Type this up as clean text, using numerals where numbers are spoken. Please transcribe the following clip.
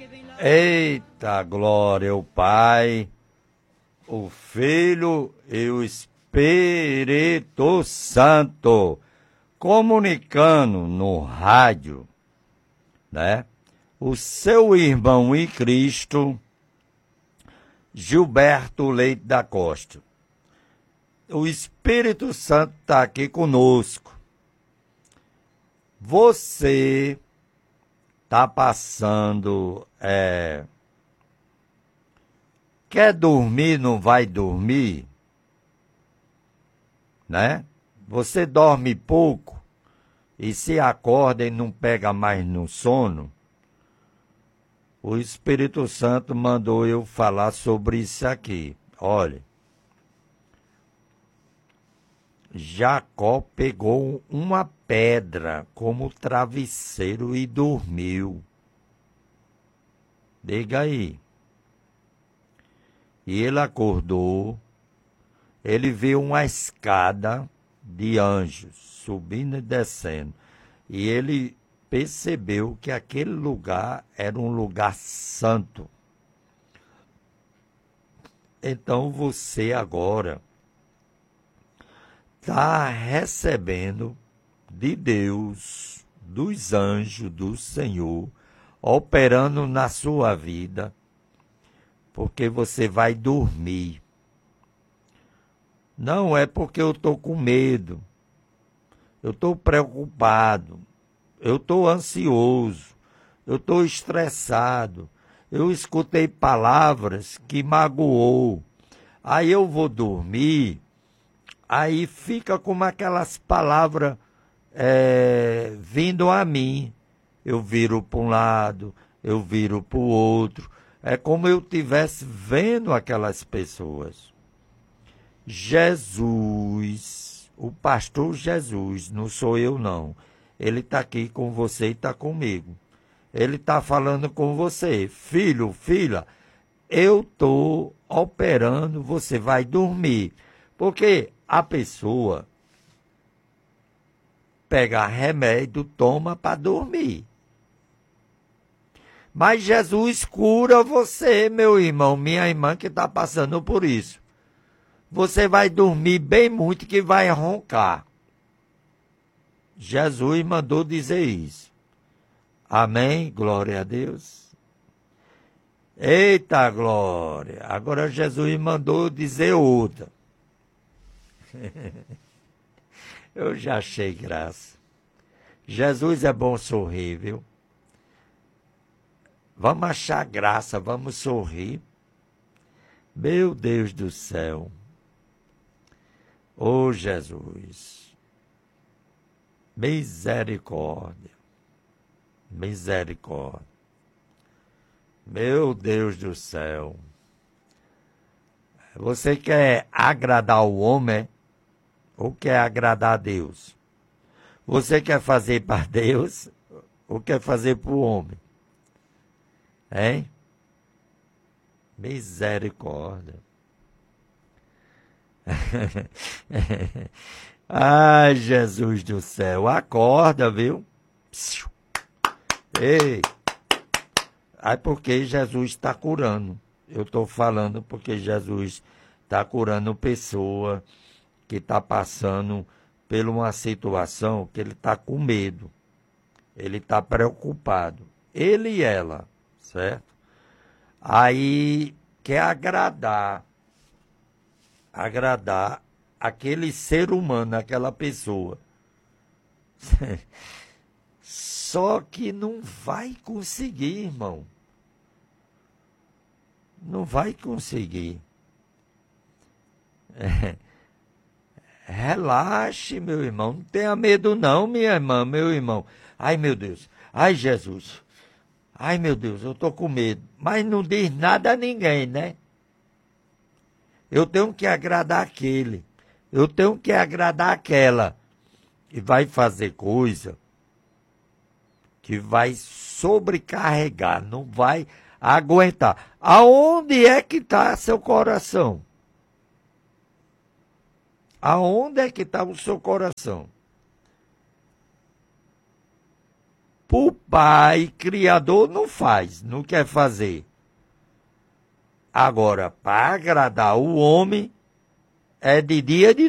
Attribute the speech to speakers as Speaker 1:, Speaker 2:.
Speaker 1: Eita glória, o Pai, o Filho e o Espírito Santo, comunicando no rádio, né? O seu irmão em Cristo, Gilberto Leite da Costa. O Espírito Santo está aqui conosco. Você está passando, quer dormir, não vai dormir, né? Você dorme pouco e se acorda e não pega mais no sono. O Espírito Santo mandou eu falar sobre isso aqui. Olha, Jacó pegou uma pedra como travesseiro e dormiu. Diga aí. E ele acordou, ele viu uma escada de anjos subindo e descendo. E ele percebeu que aquele lugar era um lugar santo. Então você agora está recebendo de Deus, dos anjos do Senhor, operando na sua vida, porque você vai dormir. Não é porque eu estou com medo, eu estou preocupado, eu estou ansioso, eu estou estressado, eu escutei palavras que magoou, aí eu vou dormir, aí fica como aquelas palavras vindo a mim. Eu viro para um lado, eu viro para o outro. É como eu estivesse vendo aquelas pessoas. Jesus, o pastor Jesus, não sou eu não. Ele está aqui com você e está comigo. Ele está falando com você. Filho, filha, eu estou operando, você vai dormir. Porque a pessoa pega remédio, toma para dormir. Mas Jesus cura você, meu irmão, minha irmã que está passando por isso. Você vai dormir bem muito que vai roncar. Jesus mandou dizer isso. Amém? Glória a Deus. Eita glória! Agora Jesus mandou dizer outra. Eu já achei graça. Jesus é bom sorrir, viu? Vamos achar graça, vamos sorrir. Meu Deus do céu. Ô Jesus. Misericórdia. Misericórdia. Meu Deus do céu. Você quer agradar o homem ou quer agradar a Deus? Você quer fazer para Deus ou quer fazer para o homem? Hein? Misericórdia. Ai, Jesus do céu, acorda, viu? Ei! Aí porque Jesus está curando. Eu estou falando porque Jesus está curando pessoa que está passando por uma situação que ele está com medo. Ele está preocupado. Ele e ela, certo? Aí quer agradar aquele ser humano, aquela pessoa. Só que não vai conseguir, irmão. Não vai conseguir. Relaxe, meu irmão. Não tenha medo não, minha irmã, meu irmão. Ai, meu Deus. Ai, Jesus. Ai, meu Deus, eu estou com medo. Mas não diz nada a ninguém, né? Eu tenho que agradar aquele. Eu tenho que agradar aquela. E vai fazer coisa que vai sobrecarregar, não vai aguentar. Aonde é que está seu coração? Aonde é que está o seu coração? o pai criador não faz, não quer fazer. Agora, para agradar o homem, é de dia e de